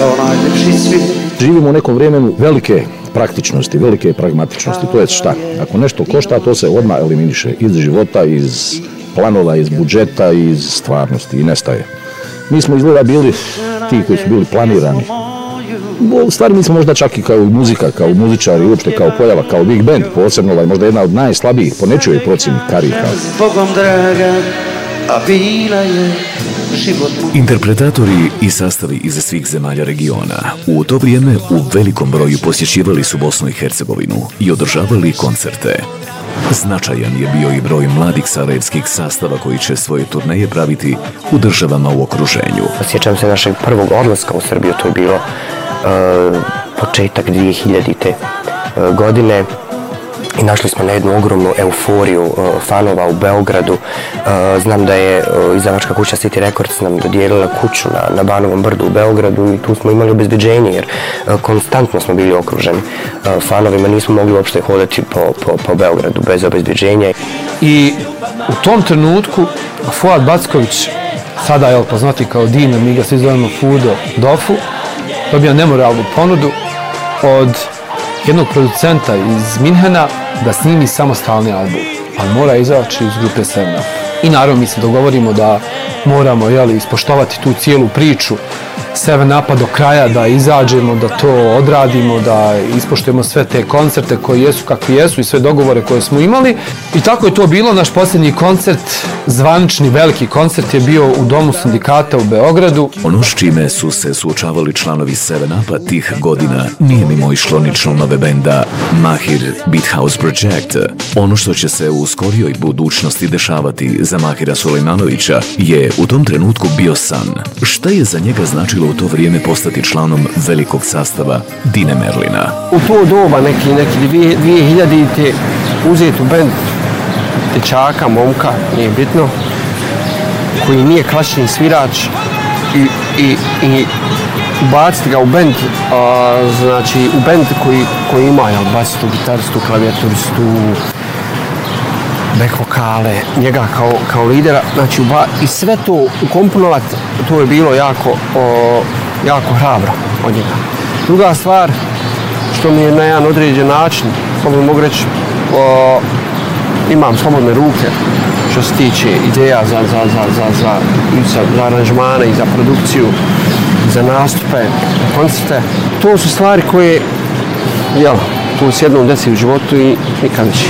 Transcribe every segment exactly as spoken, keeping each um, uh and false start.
kao najljepši svijet. Živimo u nekom vremenu velike praktičnosti, velike pragmatičnosti. To je šta? Ako nešto košta, to se odmah eliminiše iz života, iz planova, iz budžeta, iz stvarnosti i nestaje. Mi smo izgleda bili ti koji su bili planirani. U stvari mi smo možda čak i kao muzika, kao muzičari, uopšte kao pojava, kao big band, posebno je možda jedna od najslabijih po nečijoj procjeni karika. Interpretatori i sastavi iz svih zemalja regiona u to vrijeme u velikom broju posjećivali su Bosnu i Hercegovinu i održavali koncerte. Značajan je bio i broj mladih sarajevskih sastava koji će svoje turneje praviti u državama u okruženju. Sjećam se našeg prvog odlaska u Srbiju, to je bilo uh, početak dvije hiljadite Uh, godine. I našli smo na jednu ogromnu euforiju uh, fanova u Beogradu. Uh, znam da je uh, izdavačka kuća City Records nam dodijelila kuću na, na Banovom brdu u Beogradu i tu smo imali obezbeđenje jer uh, konstantno smo bili okruženi uh, fanovima, nismo mogli uopšte hodati po, po, po Beogradu bez obezbeđenja. I u tom trenutku Fuad Backović, sada je poznati kao Dino, mi ga svi zovemo Fudo Dofu, dobio nemoralnu ponudu od jednog producenta iz Minhena da snimi samostalni album, ali mora izaći iz grupe Seven Up. I naravno mi se dogovorimo da moramo jeli, ispoštovati tu cijelu priču Seven Upa do kraja, da izađemo, da to odradimo, da ispoštujemo sve te koncerte koji jesu kakvi jesu i sve dogovore koje smo imali. I tako je to bilo. Naš posljednji koncert, zvanični veliki koncert, je bio u Domu sindikata u Beogradu. Ono s čime su se suočavali članovi Seven Upa tih godina nije mimo išlo ni članove benda Mahir Beat House Project. Ono što će se u skorijoj budućnosti dešavati za Mahira Sulejmanovića je u tom trenutku bio san. Šta je za njega značilo u to vrijeme postati članom velikog sastava Dine Merlina? U to doba, neki, neki dvije hiljadite uzeti u bend dečaka, momka, nije bitno, koji nije klasični svirač i, i, i baciti ga u bend, a, znači u bend koji, koji ima, jel, basistu, gitaristu, klavijaturistu, back vokale, njega kao, kao lidera, znači uba, i sve to ukomponovati, to je bilo jako, o, jako hrabro od njega. Druga stvar, što mi je na jedan određen način, slobodno mogu reći, o, imam slobodne ruke što se tiče ideja za, za, za, za, za, za, za aranžmane i za produkciju, za nastupe, koncerte. To su stvari koje, jel, to s jednom desi u životu i nikad više.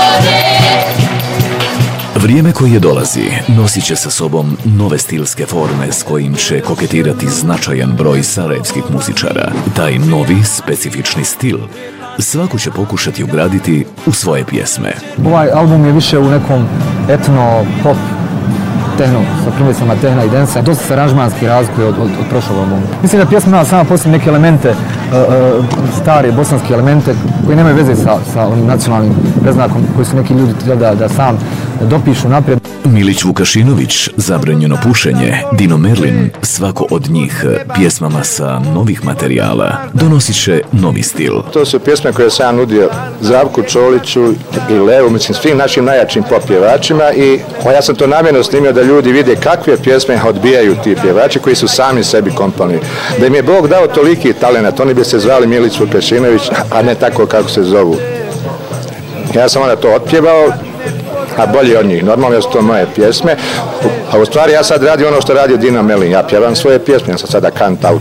Vrijeme koje dolazi nosit će sa sobom nove stilske forme s kojim će koketirati značajan broj sarajevskih muzičara. Taj novi, specifični stil svako će pokušati ugraditi u svoje pjesme. Ovaj album je više u nekom etno, pop, tehno, sa primjesama tehna i densa. Dosta se aranžmanski razlikuje od, od, od prošlog albuma. Mislim da pjesma ima sama poslije neke elemente, uh, uh, stare bosanske elemente koji nemaju veze sa, sa onim nacionalnim preznakom koji su neki ljudi htjeli da, da sam dopišu naprijed. Milić Vukašinović, Zabranjeno pušenje, Dino Merlin, svako od njih pjesmama sa novih materijala donosit će novi stil. To su pjesme koje sam nudio Zdravku Čoliću i Levu, mislim svim našim najjačim pop pjevačima i ja sam to namjerno snimio da ljudi vide kakve pjesme odbijaju ti pjevači koji su sami sebi komponili. Da im je Bog dao toliki talenat, oni bi se zvali Milić Vukašinović, a ne tako kako se zovu. Ja sam onda to otpjevao, a bolje od njih. Normalno su to moje pjesme, a u stvari ja sad radim ono što radio Dino Merlin. Ja pjevam svoje pjesme, ja sam sada kant out.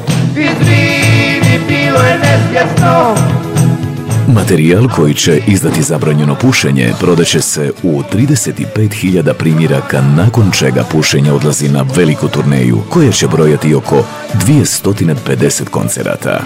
Materijal koji će izdati Zabranjeno pušenje prodaće se u trideset pet hiljada primjeraka, nakon čega pušenje odlazi na veliku turneju koja će brojati oko dvjesto pedeset koncerata.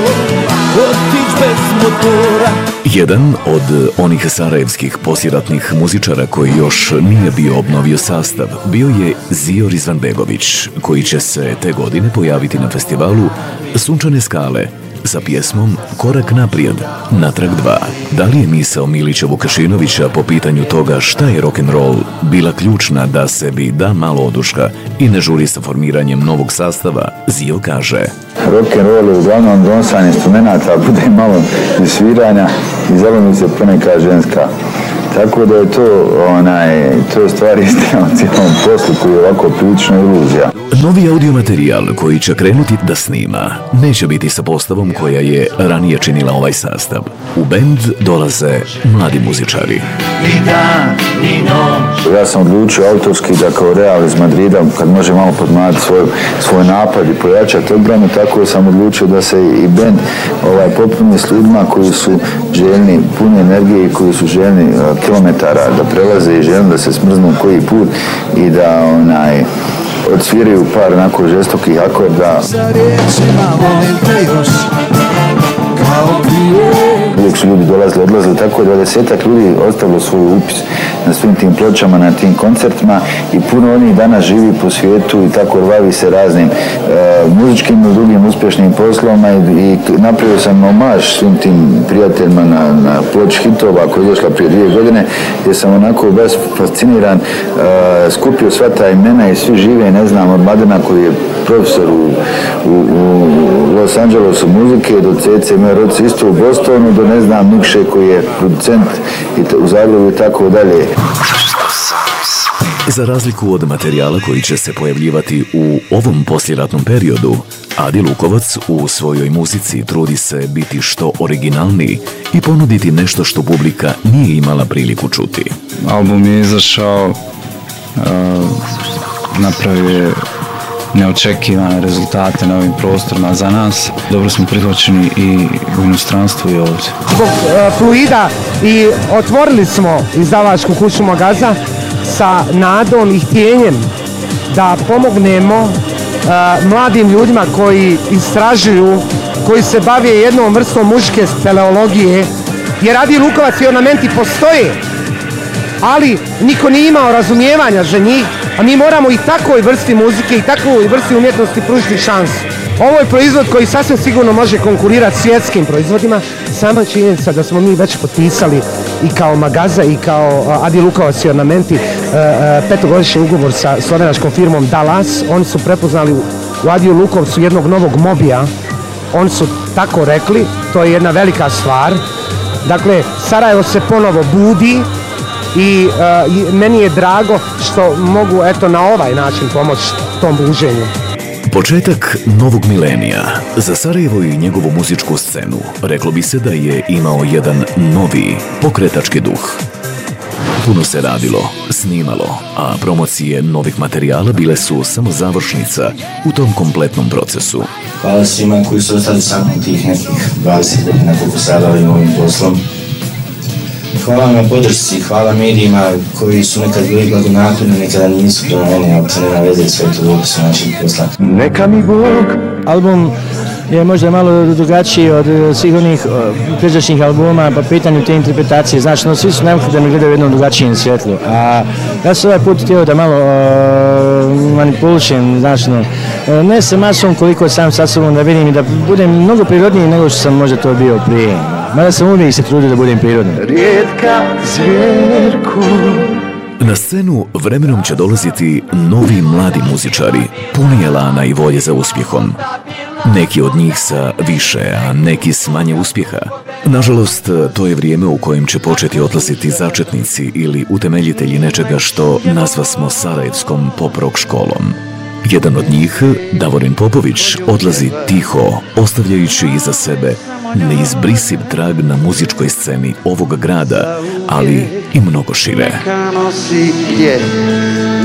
Jedan od onih sarajevskih poslijeratnih muzičara koji još nije bio obnovio sastav bio je Zio Rizvanbegović, koji će se te godine pojaviti na festivalu Sunčane skale sa pjesmom Korak naprijed, natrag dva. Da li je misao Milića Vukašinovića po pitanju toga šta je rock'n'roll bila ključna da sebi da malo oduška i ne žuri sa formiranjem novog sastava, Zio kaže: Rock'n'roll je uglavnom donosanje instrumenta, bude malo i sviranja i zelo mi se poneka ženska Tako da je to, onaj, to je stvar istina o cijelom poslu koji je ovako prilično iluzija. Novi audiomaterijal koji će krenuti da snima neće biti sa postavom koja je ranije činila ovaj sastav. U bend dolaze mladi muzičari. Ja sam odlučio autorski da kao Real iz Madrida, kad može malo podmladiti svoj, svoj napad i pojačati odbranu, tako sam odlučio da se i bend ovaj, popuni s ljudima koji su željni puni energije i koji su željni uh, kilometara da prelaze i željni da se smrznu koji put i da onaj odsviraju par onako žestokih akorda. Uvijek su ljudi dolazili, odlazili, tako je dvadesetak ljudi ostavilo svoj upis na svim tim pločama, na tim koncertima i puno onih danas živi po svijetu i tako rvavi se raznim e, muzičkim i drugim uspješnim poslovima i, i napravio sam omaž svim tim prijateljima na, na ploči hitova koja je došla prije dvije godine gdje sam onako baš fasciniran e, skupio sva ta imena i svi žive, ne znam, od Mladena koji je profesor u, u, u Los Angelesu muzike, do Cece Meroci isto u Bostonu, do ne znam Nikše koji je producent u Zagrebu i tako dalje. Za razliku od materijala koji će se pojavljivati u ovom posljeratnom periodu, Adi Lukovac u svojoj muzici trudi se biti što originalniji i ponuditi nešto što publika nije imala priliku čuti. Album je izašao, uh, napravio je neočekivane rezultate na ovim prostorima za nas. Dobro smo prihvaćeni i u inostranstvu i ovdje. Zbog uh, Fluida i otvorili smo izdavačku kuću Magaza sa nadom i htjenjem da pomognemo uh, mladim ljudima koji istražuju, koji se bave jednom vrstom muzičke speleologije, jer Adi Lukovac i ornamenti postoje, ali niko nije imao razumijevanja za njih, a mi moramo i takvoj vrsti muzike i takvoj vrsti umjetnosti pružiti šansu. Ovo je proizvod koji sasvim sigurno može konkurirati svjetskim proizvodima. Sama činjenica da smo mi već potpisali i kao Magaza i kao Adi Lukovac i ornamenti petogodišnji ugovor sa slovenačkom firmom Dallas. Oni su prepoznali u Adiju Lukovcu jednog novog mobija. Oni su tako rekli, to je jedna velika stvar. Dakle, Sarajevo se ponovo budi i uh, meni je drago što mogu eto na ovaj način pomoći tom buđenju. Početak novog milenija za Sarajevo i njegovu muzičku scenu reklo bi se da je imao jedan novi pokretački duh. Puno se radilo, snimalo, a promocije novih materijala bile su samo završnica u tom kompletnom procesu. Hvala svima koji su ostali sa mnom tih nekih dvadeset godina koliko se bavim ovim poslom. Hvala na podršci, hvala medijima koji su nekad bili blagonakloni, nekada nisu prema mene, ali to nema veze, sve to dobro su naših posla. Neka mi Bog! Album je možda malo drugačiji od svih onih pređašnjih albuma po pitanju te interpretacije. Znači, no, svi su nemojte da mi gledaju u jednom drugačijem svjetlu. A ja sam ovaj put htio da malo uh, manipulišem, znači, no, ne sa masom koliko sam sa sobom da vidim i da budem mnogo prirodniji nego što sam možda to bio prije. Mada sam uvijek se trudio da budem prirodni. Rijetka zvjerku. Na scenu vremenom će dolaziti novi mladi muzičari, puni elana i volje za uspjehom. Neki od njih sa više, a neki s manje uspjeha. Nažalost, to je vrijeme u kojem će početi odlaziti začetnici ili utemeljitelji nečega što nazvasmo sarajevskom pop rock školom. Jedan od njih, Davorin Popović, odlazi tiho, ostavljajući iza sebe neizbrisiv trag na muzičkoj sceni ovog grada, ali i mnogo šire.